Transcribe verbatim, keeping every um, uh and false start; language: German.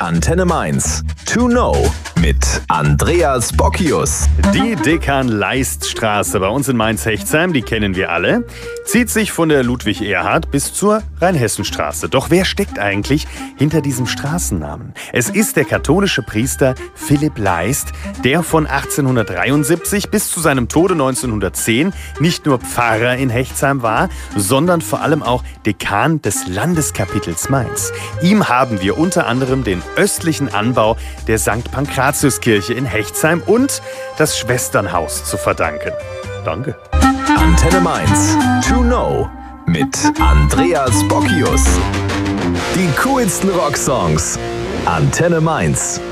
Antenne Mainz. To know mit Andreas Bockius. Die Dekan-Leist-Straße bei uns in Mainz-Hechtsheim, die kennen wir alle, zieht sich von der Ludwig-Erhard bis zur Rheinhessenstraße. Doch wer steckt eigentlich hinter diesem Straßennamen? Es ist der katholische Priester Philipp Leist, der von achtzehnhundertdreiundsiebzig bis zu seinem Tode neunzehnhundertzehn nicht nur Pfarrer in Hechtsheim war, sondern vor allem auch Dekan des Landeskapitels Mainz. Ihm haben wir unter anderem den östlichen Anbau der Sankt Pankratiuskirche in Hechtsheim und das Schwesternhaus zu verdanken. Danke. Antenne Mainz. To know mit Andreas Bockius. Die coolsten Rocksongs. Antenne Mainz.